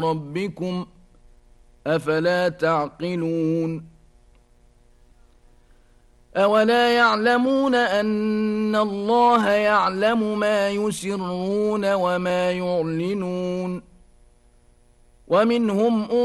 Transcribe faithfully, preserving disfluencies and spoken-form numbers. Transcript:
ربكم أفلا تعقلون أولا يعلمون أن الله يعلم ما يسرون وما يعلنون ومنهم